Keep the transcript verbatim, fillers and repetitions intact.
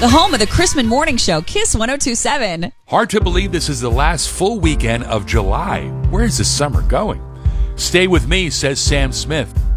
The home of the Chrisman Morning Show, Kiss one oh two point seven. Hard to believe this is the last full weekend of July. Where is the summer going? Stay with me, says Sam Smith.